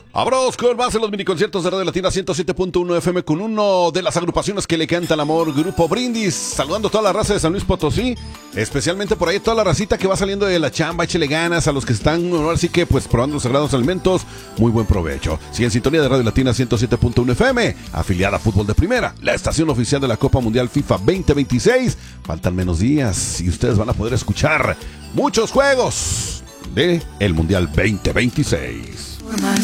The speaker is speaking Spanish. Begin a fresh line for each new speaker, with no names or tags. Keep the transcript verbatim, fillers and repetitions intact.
Abros con más en los miniconciertos de Radio Latina ciento siete punto uno F M con uno de las agrupaciones que le canta el amor, Grupo Brindis. Saludando a toda la raza de San Luis Potosí, especialmente por ahí toda la racita que va saliendo de la chamba. Échele ganas a los que están, ahora sí que pues probando los sagrados alimentos. Muy buen provecho. Sigue en sintonía de Radio Latina ciento siete punto uno F M, afiliada a Fútbol de Primera, la estación oficial de la Copa Mundial FIFA veinte veintiséis. Faltan menos días y ustedes van a poder escuchar muchos juegos de el Mundial veinte veintiséis.